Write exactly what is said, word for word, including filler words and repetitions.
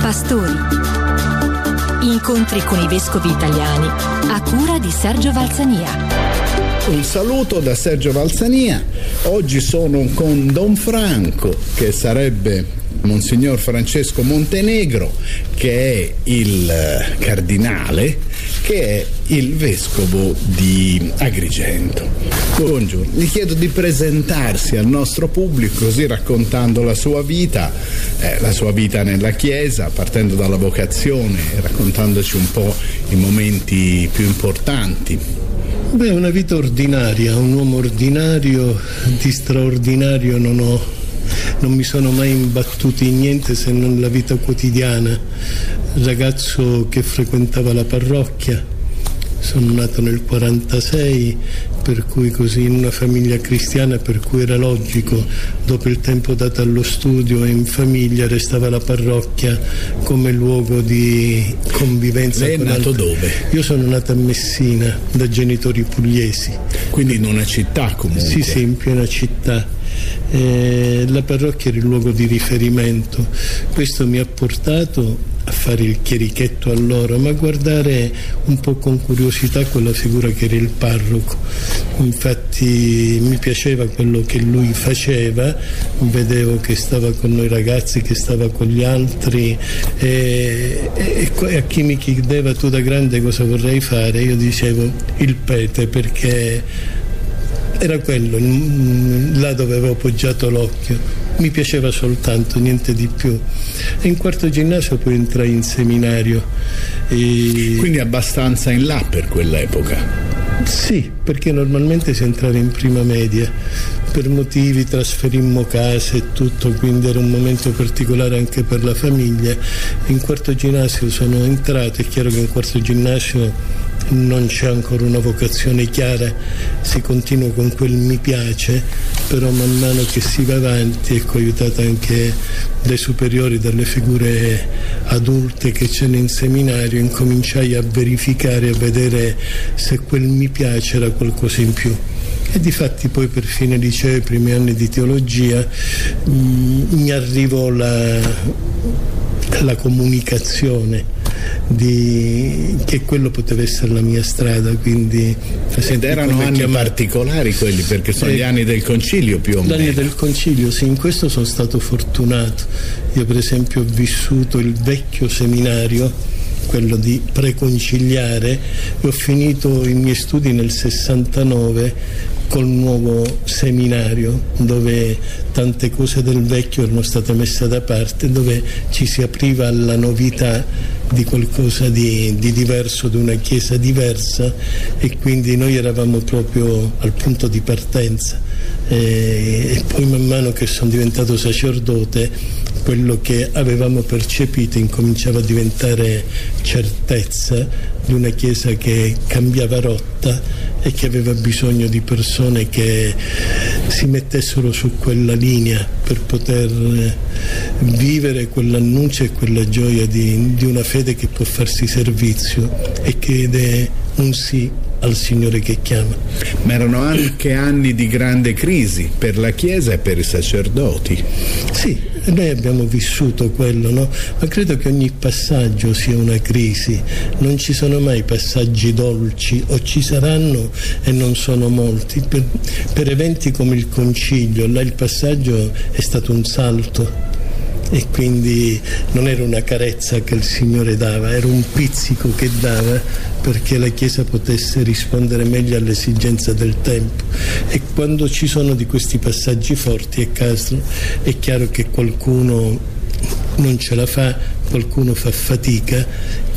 Pastori. Incontri con i vescovi italiani a cura di Sergio Valsania. Un saluto da Sergio Valsania. Oggi sono con Don Franco, che sarebbe Monsignor Francesco Montenegro, che è il cardinale, che è il vescovo di Agrigento. Buongiorno, gli chiedo di presentarsi al nostro pubblico, così raccontando la sua vita, eh, la sua vita nella Chiesa, partendo dalla vocazione, raccontandoci un po' i momenti più importanti. Beh, una vita ordinaria, un uomo ordinario, di straordinario non ho. Non mi sono mai imbattuto in niente se non la vita quotidiana. Ragazzo che frequentava la parrocchia, sono nato nel quarantasei, per cui così in una famiglia cristiana, per cui era logico, dopo il tempo dato allo studio e in famiglia restava la parrocchia come luogo di convivenza. Lei è nato altri. Dove? Io sono nato a Messina, da genitori pugliesi. Quindi in una città comunque? Sì, sì, in piena città. Eh, la parrocchia era il luogo di riferimento. Questo mi ha portato a fare il chierichetto allora, ma a guardare un po' con curiosità quella figura che era il parroco. Infatti mi piaceva quello che lui faceva, vedevo che stava con noi ragazzi, che stava con gli altri, e, e, e a chi mi chiedeva tu da grande cosa vorrei fare, io dicevo il prete, perché era quello, là dove avevo appoggiato l'occhio. Mi piaceva soltanto, niente di più. E in quarto ginnasio poi entrai in seminario. E... Quindi abbastanza in là per quell'epoca? Sì, perché normalmente si entrava in prima media. Per motivi trasferimmo case e tutto, quindi era un momento particolare anche per la famiglia. In quarto ginnasio sono entrato, è chiaro che in quarto ginnasio non c'è ancora una vocazione chiara, si continua con quel mi piace, però man mano che si va avanti, ecco, aiutato anche dai superiori, dalle figure adulte che c'erano in seminario, incominciai a verificare, a vedere se quel mi piace era qualcosa in più. E difatti poi per fine liceo, i primi anni di teologia, mh, mi arrivò la, la comunicazione di che quello poteva essere la mia strada, quindi ed erano anni chiamare... particolari quelli, perché sono eh, gli anni del concilio più o meno. Gli anni del concilio, sì, in questo sono stato fortunato. Io per esempio ho vissuto il vecchio seminario, quello di preconciliare, e ho finito i miei studi nel sessantanove col nuovo seminario, dove tante cose del vecchio erano state messe da parte, dove ci si apriva alla novità di qualcosa di, di diverso, di una chiesa diversa, e quindi noi eravamo proprio al punto di partenza. E, e poi man mano che sono diventato sacerdote, quello che avevamo percepito incominciava a diventare certezza di una chiesa che cambiava rotta e che aveva bisogno di persone che si mettessero su quella linea per poter vivere quell'annuncio e quella gioia di, di una fede che può farsi servizio e che è un sì al Signore che chiama. Ma erano anche anni di grande crisi per la Chiesa e per i sacerdoti. Sì, noi abbiamo vissuto quello, no? Ma credo che ogni passaggio sia una crisi, non ci sono mai passaggi dolci, o ci saranno e non sono molti. Per, per eventi come il concilio, là il passaggio è stato un salto, e quindi non era una carezza che il Signore dava, era un pizzico che dava perché la Chiesa potesse rispondere meglio alle esigenze del tempo. E quando ci sono di questi passaggi forti e caso, è chiaro che qualcuno non ce la fa, qualcuno fa fatica.